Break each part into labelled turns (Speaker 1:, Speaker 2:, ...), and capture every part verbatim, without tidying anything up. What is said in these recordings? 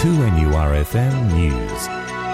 Speaker 1: two N U R F M News.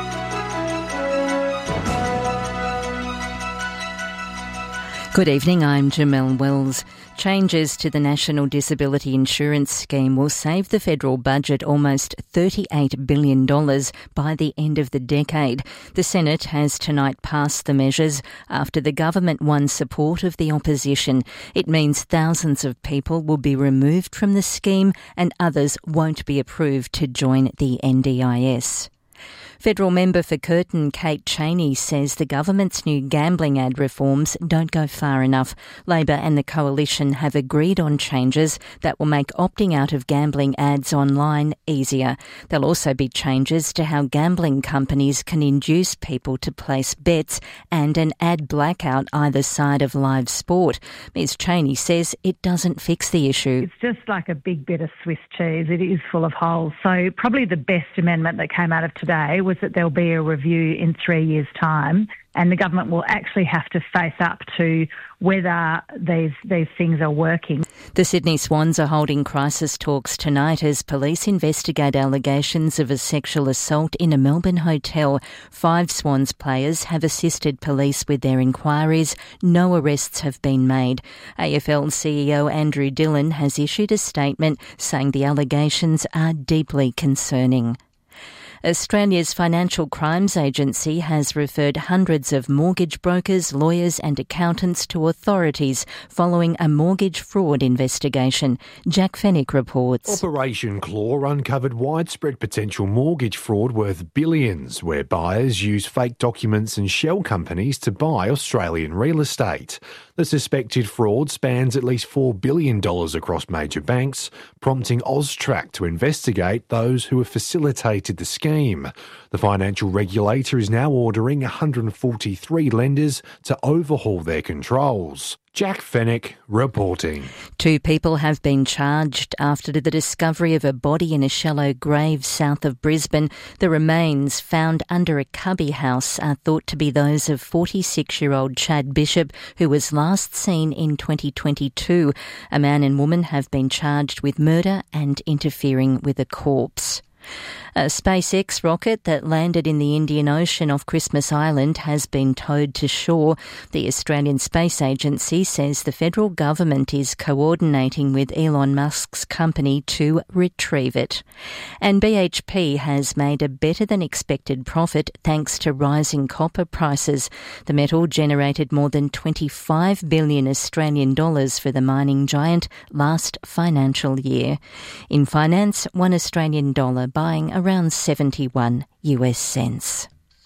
Speaker 2: Good evening, I'm Jamelle Wells. Changes to the National Disability Insurance Scheme will save the federal budget almost thirty-eight billion dollars by the end of the decade. The Senate has tonight passed the measures after the government won support of the opposition. It means thousands of people will be removed from the scheme and others won't be approved to join the N D I S. Federal member for Curtin, Kate Chaney, says the government's new gambling ad reforms don't go far enough. Labor and the Coalition have agreed on changes that will make opting out of gambling ads online easier. There'll also be changes to how gambling companies can induce people to place bets and an ad blackout either side of live sport. Ms Chaney says it doesn't fix the issue.
Speaker 3: It's just like a big bit of Swiss cheese. It is full of holes. So probably the best amendment that came out of today was that there'll be a review in three years' time and the government will actually have to face up to whether these these things are working.
Speaker 2: The Sydney Swans are holding crisis talks tonight as police investigate allegations of a sexual assault in a Melbourne hotel. Five Swans players have assisted police with their inquiries. No arrests have been made. A F L C E O Andrew Dillon has issued a statement saying the allegations are deeply concerning. Australia's Financial Crimes Agency has referred hundreds of mortgage brokers, lawyers and accountants to authorities following a mortgage fraud investigation. Jack Fennick reports.
Speaker 4: Operation Claw uncovered widespread potential mortgage fraud worth billions, where buyers use fake documents and shell companies to buy Australian real estate. The suspected fraud spans at least four billion dollars across major banks, prompting AUSTRAC to investigate those who have facilitated the scheme. The financial regulator is now ordering one hundred forty-three lenders to overhaul their controls. Jack Fennick reporting.
Speaker 2: Two people have been charged after the discovery of a body in a shallow grave south of Brisbane. The remains found under a cubby house are thought to be those of forty-six-year-old Chad Bishop, who was last seen in twenty twenty-two. A man and woman have been charged with murder and interfering with a corpse. A SpaceX rocket that landed in the Indian Ocean off Christmas Island has been towed to shore. The Australian Space Agency says the federal government is coordinating with Elon Musk's company to retrieve it. And B H P has made a better-than-expected profit thanks to rising copper prices. The metal generated more than twenty-five billion Australian dollars for the mining giant last financial year. In finance, one Australian dollar buying around seventy-one US cents.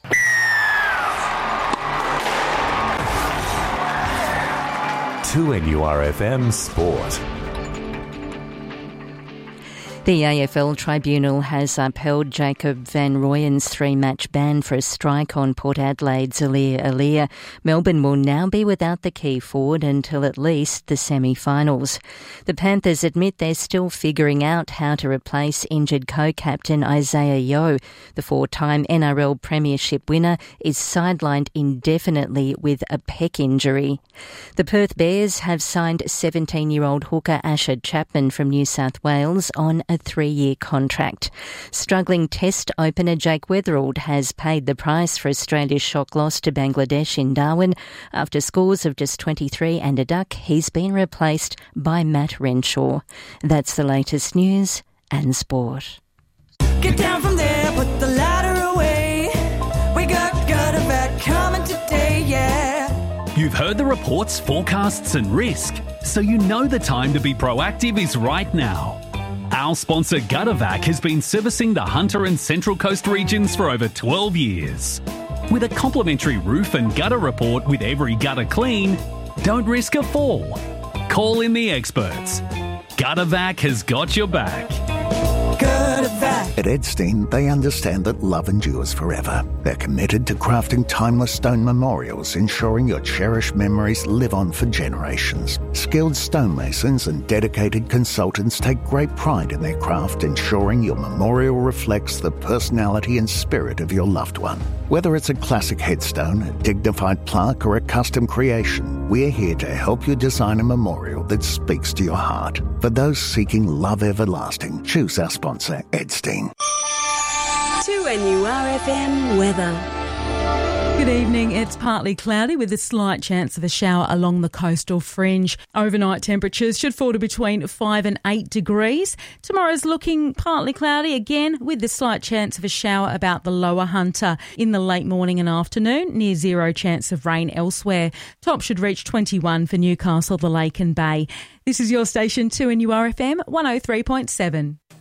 Speaker 1: two N U R F M Sport.
Speaker 2: The A F L Tribunal has upheld Jacob van Rooyen's three-match ban for a strike on Port Adelaide's Aliir Aliir. Melbourne will now be without the key forward until at least the semi-finals. The Panthers admit they're still figuring out how to replace injured co-captain Isaiah Yeo. The four-time N R L Premiership winner is sidelined indefinitely with a pec injury. The Perth Bears have signed seventeen-year-old hooker Asher Chapman from New South Wales on a three-year contract. Struggling Test opener Jake Weatherald has paid the price for Australia's shock loss to Bangladesh in Darwin. After scores of just twenty-three and a duck, he's been replaced by Matt Renshaw. That's the latest news and sport.
Speaker 5: Get down from there, put the ladder away. We got Guttervac coming today, yeah.
Speaker 6: You've heard the reports, forecasts and risk, so you know the time to be proactive is right now. Our sponsor Guttervac has been servicing the Hunter and Central Coast regions for over twelve years. With a complimentary roof and gutter report with every gutter clean, don't risk a fall. Call in the experts. Guttervac has got your back.
Speaker 5: Guttervac.
Speaker 7: At Edstein, they understand that love endures forever. They're committed to crafting timeless stone memorials, ensuring your cherished memories live on for generations. Skilled stonemasons and dedicated consultants take great pride in their craft, ensuring your memorial reflects the personality and spirit of your loved one. Whether it's a classic headstone, a dignified plaque, or a custom creation, we're here to help you design a memorial that speaks to your heart. For those seeking love everlasting, choose our sponsor, Edstein.
Speaker 8: two N U R F M weather.
Speaker 9: Good evening. It's partly cloudy with a slight chance of a shower along the coastal fringe. Overnight temperatures should fall to between five and eight degrees. Tomorrow's looking partly cloudy again with the slight chance of a shower about the lower Hunter. In the late morning and afternoon, near zero chance of rain elsewhere. Top should reach twenty-one for Newcastle, the Lake and Bay. This is your station two N U R F M one oh three point seven.